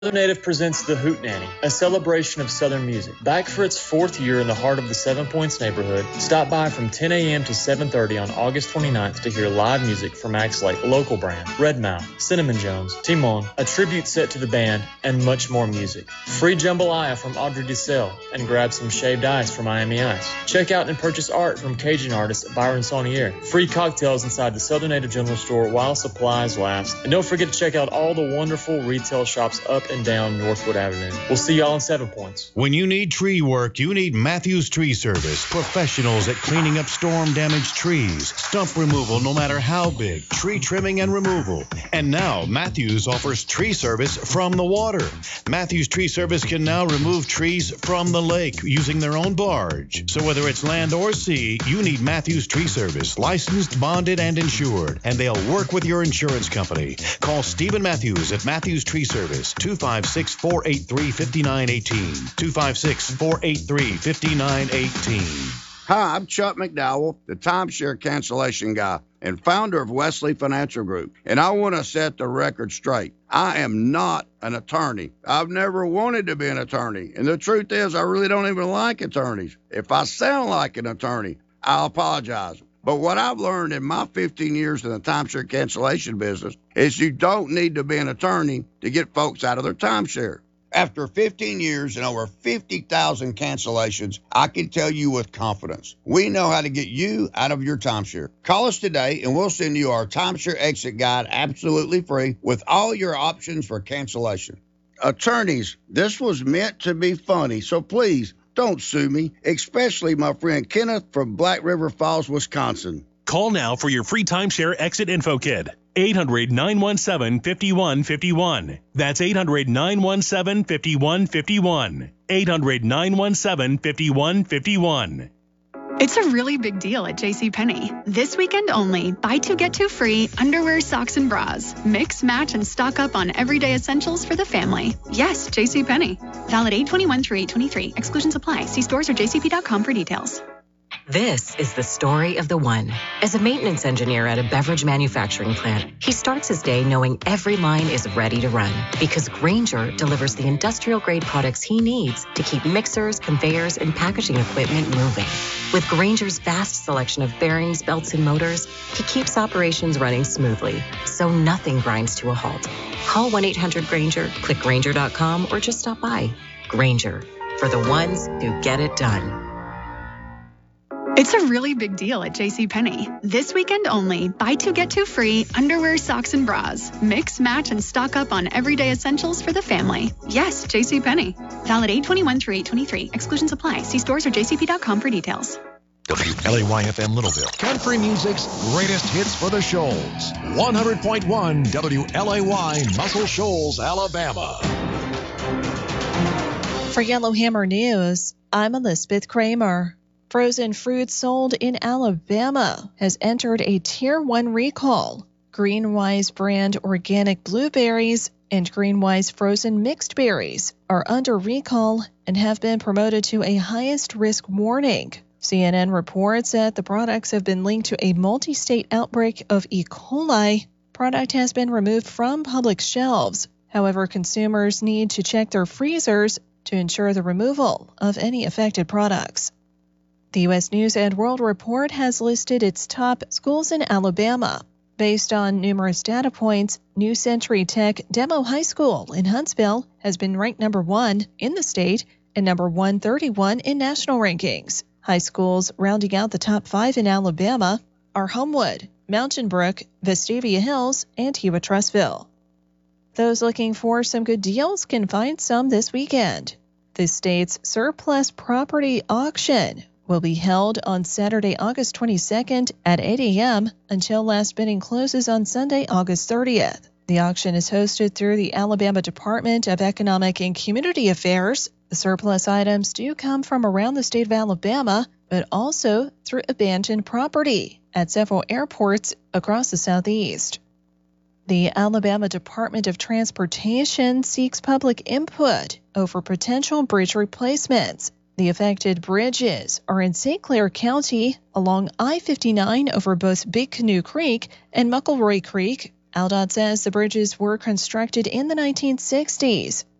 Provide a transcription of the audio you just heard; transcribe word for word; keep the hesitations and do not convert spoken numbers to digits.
Southern Native presents The Hootenanny, a celebration of Southern music. Back for its fourth year in the heart of the Seven Points neighborhood, stop by from ten a.m. to seven thirty on August twenty-ninth to hear live music from acts like Local Brand, Redmouth, Cinnamon Jones, Timon, a tribute set to the band, and much more music. Free jambalaya from Audrey DeSalle, and grab some shaved ice from Miami Ice. Check out and purchase art from Cajun artist Byron Saunier. Free cocktails inside the Southern Native General Store while supplies last. And don't forget to check out all the wonderful retail shops up and down Northwood Avenue. We'll see y'all in Seven Points. When you need tree work, you need Matthews Tree Service. Professionals at cleaning up storm-damaged trees, stump removal no matter how big, tree trimming and removal. And now Matthews offers tree service from the water. Matthews Tree Service can now remove trees from the lake using their own barge. So whether it's land or sea, you need Matthews Tree Service, licensed, bonded, and insured. And they'll work with your insurance company. Call Stephen Matthews at Matthews Tree Service, two five six, four eight three, five nine one eight, two five six, four eight three, five nine one eight. Hi, I'm Chuck McDowell, the timeshare cancellation guy and founder of Wesley Financial Group, and I want to set the record straight. I am not an attorney. I've never wanted to be an attorney, and the truth is I really don't even like attorneys. If I sound like an attorney, I'll apologize. But what I've learned in my fifteen years in the timeshare cancellation business is you don't need to be an attorney to get folks out of their timeshare. After fifteen years and over fifty thousand cancellations, I can tell you with confidence, we know how to get you out of your timeshare. Call us today and we'll send you our timeshare exit guide absolutely free with all your options for cancellation. Attorneys, this was meant to be funny, so please don't sue me, especially my friend Kenneth from Black River Falls, Wisconsin. Call now for your free timeshare exit info kit. eight hundred, nine one seven, five one five one. That's eight hundred, nine one seven, five one five one. eight hundred, nine one seven, five one five one. It's a really big deal at JCPenney. This weekend only, buy two, get two free underwear, socks, and bras. Mix, match, and stock up on everyday essentials for the family. Yes, JCPenney. Valid eight twenty-one through eight twenty-three. Exclusions apply. See stores or j c p dot com for details. This is the story of the one. As a maintenance engineer at a beverage manufacturing plant, he starts his day knowing every line is ready to run because Grainger delivers the industrial-grade products he needs to keep mixers, conveyors, and packaging equipment moving. With Grainger's vast selection of bearings, belts, and motors, he keeps operations running smoothly, so nothing grinds to a halt. Call one eight hundred Grainger, click Grainger dot com, or just stop by. Grainger, for the ones who get it done. It's a really big deal at JCPenney. This weekend only, buy two, get two free underwear, socks, and bras. Mix, match, and stock up on everyday essentials for the family. Yes, JCPenney. Valid eight twenty-one through eight twenty-three. Exclusions apply. See stores or j c p dot com for details. W L A Y F M Littleville. Country music's greatest hits for the Shoals. one hundred point one W L A Y Muscle Shoals, Alabama. For Yellowhammer News, I'm Elizabeth Kramer. Frozen fruit sold in Alabama has entered a Tier one recall. Greenwise brand organic blueberries and Greenwise frozen mixed berries are under recall and have been promoted to a highest risk warning. C N N reports that the products have been linked to a multi-state outbreak of E. coli. Product has been removed from public shelves. However, consumers need to check their freezers to ensure the removal of any affected products. The U S News and World Report has listed its top schools in Alabama. Based on numerous data points, New Century Tech Demo High School in Huntsville has been ranked number one in the state and number one thirty-one in national rankings. High schools rounding out the top five in Alabama are Homewood, Mountain Brook, Vestavia Hills, and Hewitt-Trussville. Those looking for some good deals can find some this weekend. The state's surplus property auction will be held on Saturday, August twenty-second at eight a.m. until last bidding closes on Sunday, August thirtieth. The auction is hosted through the Alabama Department of Economic and Community Affairs. The surplus items do come from around the state of Alabama, but also through abandoned property at several airports across the Southeast. The Alabama Department of Transportation seeks public input over potential bridge replacements. The affected bridges are in Saint Clair County along I fifty-nine over both Big Canoe Creek and Muckleroy Creek, Aldott says the bridges were constructed in the nineteen sixties.